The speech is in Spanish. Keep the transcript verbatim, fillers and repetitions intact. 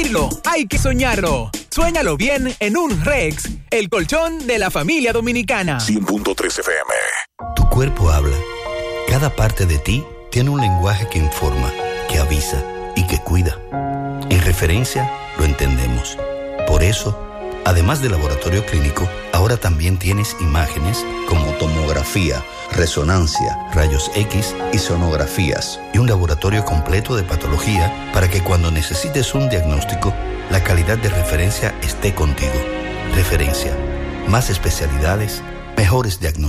Hay que soñarlo. Suéñalo bien en un Rex, el colchón de la familia dominicana. cien punto tres F M. Tu cuerpo habla. Cada parte de ti tiene un lenguaje que informa, que avisa y que cuida. En Referencia lo entendemos. Por eso, además de laboratorio clínico, ahora también tienes imágenes como tomografía, resonancia, rayos X y sonografías, y un laboratorio completo de patología para que cuando necesites un diagnóstico, la calidad de Referencia esté contigo. Referencia, más especialidades, mejores diagnósticos.